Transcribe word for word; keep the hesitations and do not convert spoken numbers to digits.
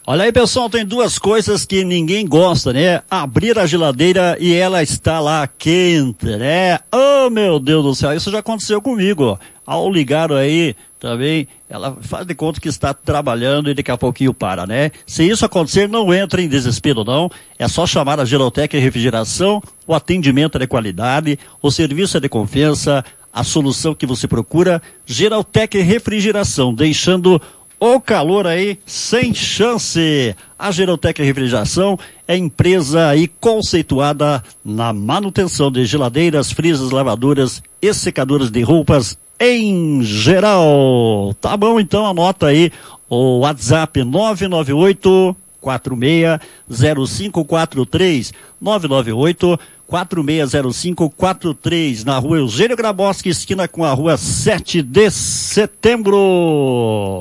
Olha aí, pessoal, tem duas coisas que ninguém gosta, né? Abrir a geladeira e ela está lá quente, né? Oh, meu Deus do céu, isso já aconteceu comigo, ó. Ao ligar aí, também, ela faz de conta que está trabalhando e daqui a pouquinho para, né? Se isso acontecer, não entre em desespero, não. É só chamar a Geraltec Refrigeração, o atendimento é de qualidade, o serviço é de confiança, a solução que você procura, Geraltec Refrigeração, deixando o calor aí sem chance. A Geraltec Refrigeração é empresa aí conceituada na manutenção de geladeiras, freezers, lavadoras e secadoras de roupas em geral. Tá bom, então anota aí o WhatsApp nove nove oito, quatro seis zero cinco quatro três, nove nove oito, quatro seis zero cinco quatro três, na rua Eugênio Grabowski, esquina com a rua sete de setembro.